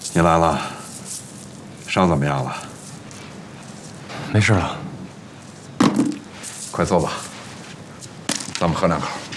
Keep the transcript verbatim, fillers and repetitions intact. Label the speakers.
Speaker 1: 你来了，伤怎么样了？
Speaker 2: 没事了。
Speaker 1: 快坐吧，咱们喝两口。